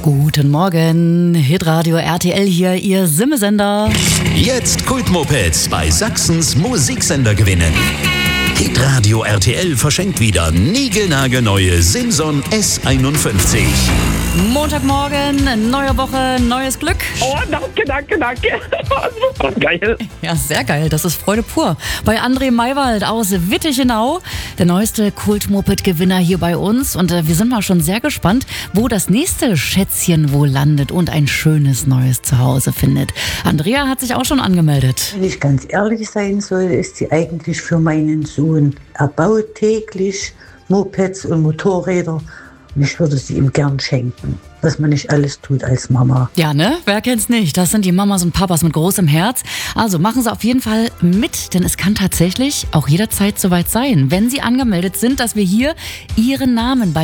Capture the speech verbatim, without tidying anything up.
Guten Morgen, Hitradio R T L hier, Ihr Simmesender. Jetzt Kultmopeds bei Sachsens Musiksender gewinnen. Hitradio R T L verschenkt wieder niegelnagelneue Simson S einundfünfzig. Montagmorgen, neue Woche, neues Glück. Oh, danke, danke, danke. Was geil. Ja, sehr geil, das ist Freude pur. Bei André Maywald aus Wittichenau, der neueste Kult-Moped-Gewinner hier bei uns. Und äh, wir sind mal schon sehr gespannt, wo das nächste Schätzchen wohl landet und ein schönes neues Zuhause findet. Andrea hat sich auch schon angemeldet. Wenn ich ganz ehrlich sein soll, ist sie eigentlich für meinen Sohn. Er baut täglich Mopeds und Motorräder. Und ich würde sie ihm gern schenken, was man nicht alles tut als Mama. Ja, ne? Wer kennt's nicht? Das sind die Mamas und Papas mit großem Herz. Also machen Sie auf jeden Fall mit, denn es kann tatsächlich auch jederzeit soweit sein, wenn Sie angemeldet sind, dass wir hier Ihren Namen bei